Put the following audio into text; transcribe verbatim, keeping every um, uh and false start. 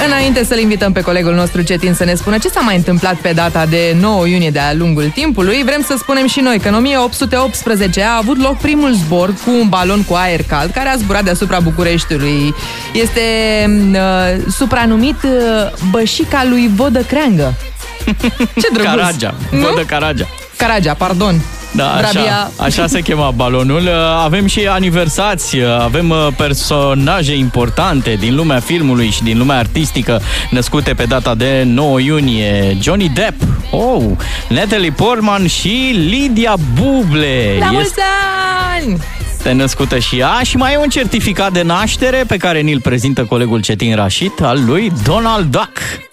Înainte să-l invităm pe colegul nostru Cetin să ne spună ce s-a mai întâmplat pe data de nouă iunie de-a lungul timpului, vrem să spunem și noi că în o mie opt sute optsprezece a avut loc primul zbor cu un balon cu aer cald care a zburat deasupra Bucureștiului. Este uh, supranumit uh, Bășica lui Vodă Creangă. Ce drăguț! Caragea, Vodă Caragea. Caragea, pardon. Da, așa, așa se chema balonul. Avem și aniversați, avem personaje importante din lumea filmului și din lumea artistică născute pe data de nouă iunie. Johnny Depp, oh, Natalie Portman și Lidia Buble. La mulți ani! Este născută și ea. Și mai e un certificat de naștere pe care ni-l prezintă colegul Cetin Rașit, al lui Donald Duck.